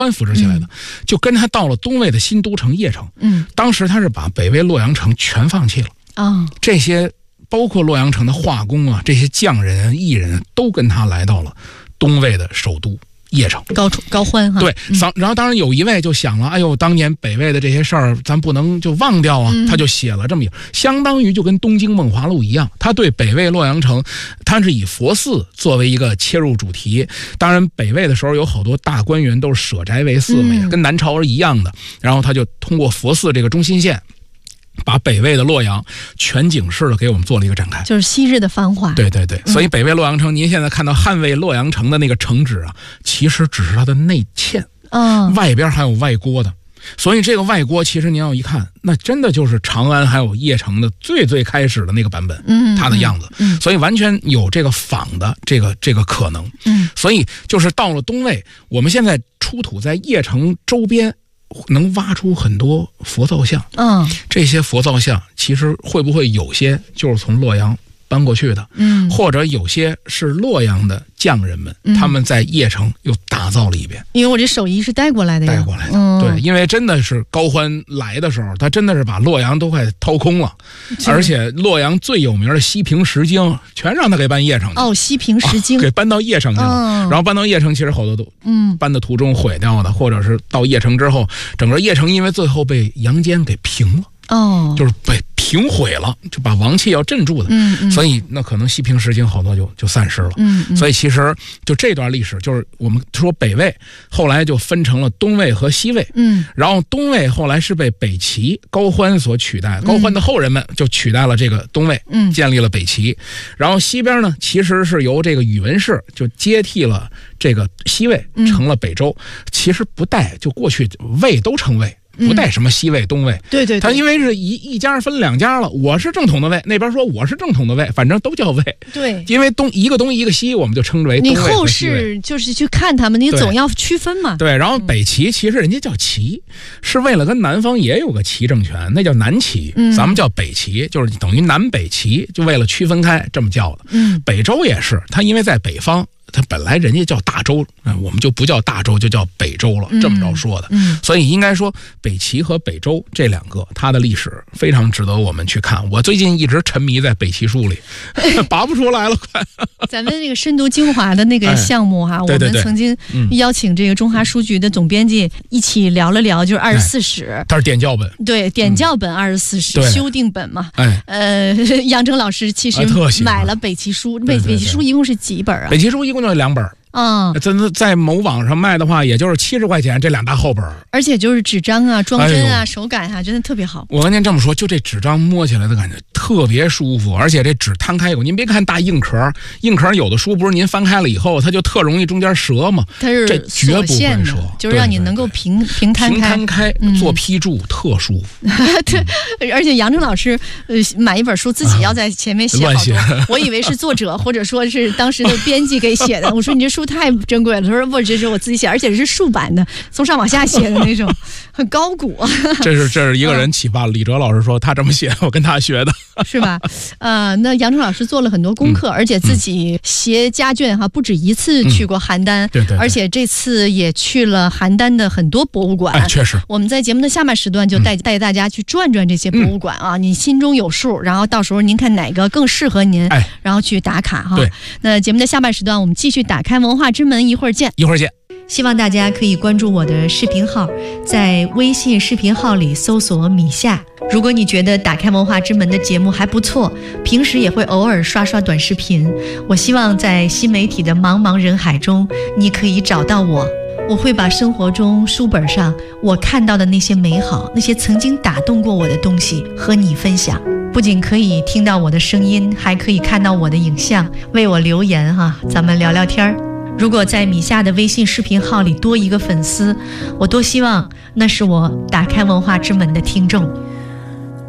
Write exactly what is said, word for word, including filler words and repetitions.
欢扶持起来的，嗯、就跟他到了东魏的新都城邺城。 嗯， 当时他是把北魏洛阳城全放弃了啊、哦， 这些包括洛阳城的画工啊，这些匠人、艺人都跟他来到了东魏的首都邺城。 高高欢哈， 对，然后当然有一位就想了，哎呦，当年北魏的这些事儿，咱不能就忘掉啊，嗯、他就写了这么一个，相当于就跟《东京梦华录》一样，他对北魏洛阳城，他是以佛寺作为一个切入主题。当然，北魏的时候有好多大官员都是舍宅为寺嘛，嗯、跟南朝是一样的。然后他就通过佛寺这个中心线，把北魏的洛阳全景式的给我们做了一个展开， 就是昔日的繁华。 对对对，所以北魏洛阳城，嗯、您现在看到汉魏洛阳城的那个城址啊，其实只是它的内嵌， 嗯， 外边还有外郭的。所以这个外郭，其实您要一看，那真的就是长安还有邺城的最最开始的那个版本， 嗯， 它的样子， 嗯， 所以完全有这个仿的这个这个可能， 嗯， 所以就是到了东魏，我们现在出土在邺城周边。能挖出很多佛造像， 嗯， 这些佛造像其实会不会有些就是从洛阳搬过去的， 嗯， 或者有些是洛阳的匠人们， 嗯、 他们在邺城又打造了一遍。 因为我这手艺是带过来的呀， 带过来的， 嗯、 对，因为真的是高欢来的时候，他真的是把洛阳都快掏空了，而且洛阳最有名的西平石经全让他给搬邺城去哦，西平石经、 啊、给搬到邺城去了， 嗯、 然后搬到邺城，其实好多都嗯搬的途中毁掉的，或者是到邺城之后，整个邺城因为最后被杨坚给平了， 哦， 就是被平毁了，就把王气要镇住的， 嗯嗯， 所以那可能西平石经好多就就散失了， 嗯嗯， 所以其实就这段历史，就是我们说北魏后来就分成了东魏和西魏， 嗯， 然后东魏后来是被北齐高欢所取代，高欢的后人们就取代了这个东魏， 嗯， 建立了北齐，然后西边呢其实是由这个宇文氏就接替了这个西魏，成了北周，嗯、其实不带就过去魏都称魏。不带什么西魏东魏， 嗯、对对对， 他因为是一一家分两家了，我是正统的魏，那边说我是正统的魏，反正都叫魏。 对， 因为东一个东一个西，我们就称之为东魏和西魏。 你后世就是去看他们，你总要区分嘛。 对，然后北齐其实人家叫齐，嗯、是为了跟南方也有个齐政权，那叫南齐， 嗯、 咱们叫北齐，就是等于南北齐，就为了区分开这么叫的。 嗯， 北周也是，他因为在北方。它本来人家叫大周，我们就不叫大周，就叫北周了，这么着说的。 嗯， 所以应该说北齐和北周这两个，它的历史非常值得我们去看。我最近一直沉迷在北齐书里，拔不出来了，快。 咱们那个深读精华的那个项目哈， 哎、对对对我们曾经邀请这个中华书局的总编辑一起聊了聊，就是二十四史， 它是点教本， 对，点教本二十四史、嗯、修订本嘛。 哎， 呃，杨铮老师其实买了北齐书，北北齐书一共是几本啊？ 北齐书一共就两本。 啊， 真的在某网上卖的话，也就是七十块钱，这两大厚本， 而且就是纸张啊、装帧啊、哎、手感啊，真的特别好。 我跟您这么说，就这纸张摸起来的感觉特别舒服，而且这纸摊开以后，您别看大硬壳，硬壳有的书不是您翻开了以后，它就特容易中间折嘛， 它是这绝不会折， 就是让你能够平对对对平摊开， 平摊开、嗯、做批注特舒服。 对，嗯、而且杨铮老师呃买一本书自己要在前面写好多， 啊、 我以为是作者或者说是当时的编辑给写的，我说你这书太珍贵了。他说不，这是我自己写，而且是竖版的，从上往下写的那种，很高古。 这是这是一个人启发了、嗯、李哲老师说他这么写，我跟他学的， 是吧？呃，那杨铮老师做了很多功课，嗯、而且自己携家眷哈，不止一次去过邯郸， 嗯、对, 对对， 而且这次也去了邯郸的很多博物馆。 哎，确实， 我们在节目的下半时段就带、嗯、带大家去转转这些博物馆啊，嗯、你心中有数，然后到时候您看哪个更适合您， 哎， 然后去打卡哈。 对， 那节目的下半时段我们继续打开文化之门，一会儿见， 一会儿见。 希望大家可以关注我的视频号，在微信视频号里搜索米夏。如果你觉得打开文化之门的节目还不错，平时也会偶尔刷刷短视频，我希望在新媒体的茫茫人海中，你可以找到我。我会把生活中书本上我看到的那些美好，那些曾经打动过我的东西和你分享。不仅可以听到我的声音，还可以看到我的影像，为我留言哈，咱们聊聊天儿。如果在米夏的微信视频号里多一个粉丝，我多希望那是我打开文化之门的听众。